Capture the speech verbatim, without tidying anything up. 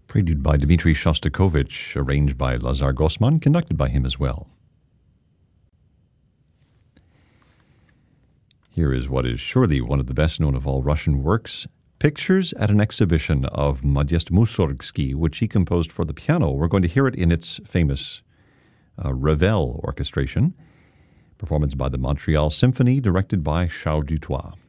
Prelude by Dmitri Shostakovich, arranged by Lazar Gosman, conducted by him as well. Here is what is surely one of the best-known of all Russian works, Pictures at an Exhibition of Modest Mussorgsky, which he composed for the piano. We're going to hear it in its famous uh, Ravel orchestration, performance by the Montreal Symphony, directed by Charles Dutoit.